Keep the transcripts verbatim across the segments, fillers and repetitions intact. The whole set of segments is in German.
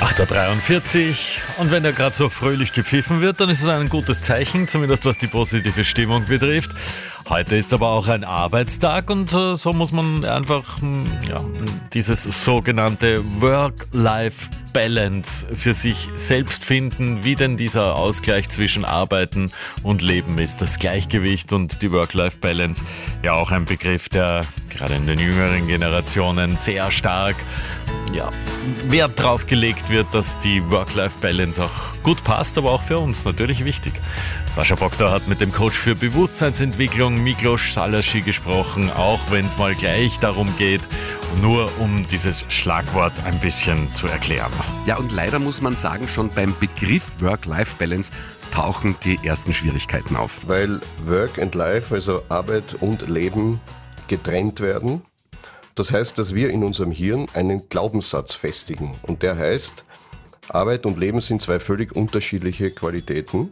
acht Uhr dreiundvierzig und wenn da gerade so fröhlich gepfiffen wird, dann ist es ein gutes Zeichen, zumindest was die positive Stimmung betrifft. Heute ist aber auch ein Arbeitstag und äh, so muss man einfach mh, ja, dieses sogenannte Work-Life-Balance für sich selbst finden, wie denn dieser Ausgleich zwischen Arbeiten und Leben ist. Das Gleichgewicht und die Work-Life-Balance, ja auch ein Begriff, der gerade in den jüngeren Generationen sehr stark ja, Wert drauf gelegt wird, dass die Work-Life-Balance auch gut passt, aber auch für uns natürlich wichtig. Sascha Proctor hat mit dem Coach für Bewusstseinsentwicklung Miklos Salaschi gesprochen, auch wenn es mal gleich darum geht, nur um dieses Schlagwort ein bisschen zu erklären. Ja, und leider muss man sagen, schon beim Begriff Work-Life-Balance tauchen die ersten Schwierigkeiten auf. Weil Work and Life, also Arbeit und Leben, getrennt werden. Das heißt, dass wir in unserem Hirn einen Glaubenssatz festigen. Und der heißt, Arbeit und Leben sind zwei völlig unterschiedliche Qualitäten.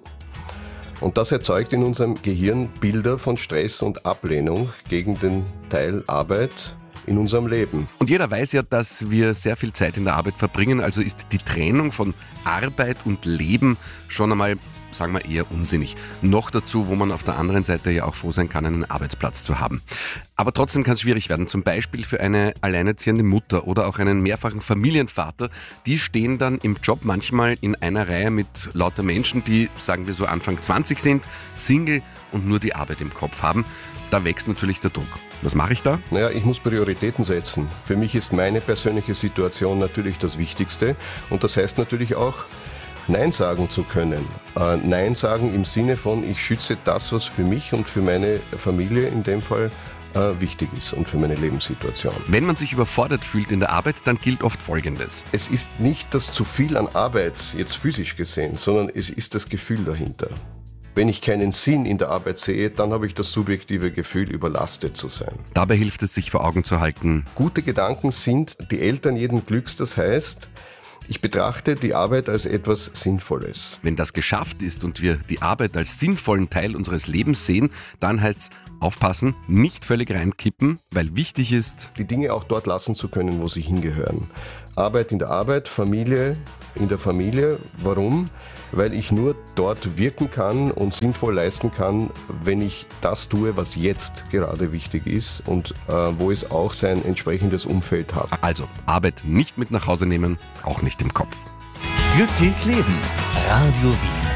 Und das erzeugt in unserem Gehirn Bilder von Stress und Ablehnung gegen den Teil Arbeit in unserem Leben. Und jeder weiß ja, dass wir sehr viel Zeit in der Arbeit verbringen, also ist die Trennung von Arbeit und Leben schon einmal, sagen wir, eher unsinnig. Noch dazu, wo man auf der anderen Seite ja auch froh sein kann, einen Arbeitsplatz zu haben. Aber trotzdem kann es schwierig werden, zum Beispiel für eine alleinerziehende Mutter oder auch einen mehrfachen Familienvater. Die stehen dann im Job manchmal in einer Reihe mit lauter Menschen, die, sagen wir so, Anfang zwanzig sind, Single und nur die Arbeit im Kopf haben. Da wächst natürlich der Druck. Was mache ich da? Naja, ich muss Prioritäten setzen. Für mich ist meine persönliche Situation natürlich das Wichtigste. Und das heißt natürlich auch, Nein sagen zu können. Äh, Nein sagen im Sinne von, ich schütze das, was für mich und für meine Familie in dem Fall äh, wichtig ist und für meine Lebenssituation. Wenn man sich überfordert fühlt in der Arbeit, dann gilt oft Folgendes. Es ist nicht das zu viel an Arbeit, jetzt physisch gesehen, sondern es ist das Gefühl dahinter. Wenn ich keinen Sinn in der Arbeit sehe, dann habe ich das subjektive Gefühl, überlastet zu sein. Dabei hilft es, sich vor Augen zu halten. Gute Gedanken sind die Eltern jeden Glücks, das heißt, ich betrachte die Arbeit als etwas Sinnvolles. Wenn das geschafft ist und wir die Arbeit als sinnvollen Teil unseres Lebens sehen, dann heißt es aufpassen, nicht völlig reinkippen, weil wichtig ist, die Dinge auch dort lassen zu können, wo sie hingehören. Arbeit in der Arbeit, Familie in der Familie. Warum? Weil ich nur dort wirken kann und sinnvoll leisten kann, wenn ich das tue, was jetzt gerade wichtig ist und äh, wo es auch sein entsprechendes Umfeld hat. Also Arbeit nicht mit nach Hause nehmen, auch nicht im Kopf. Glücklich leben. Radio Wien.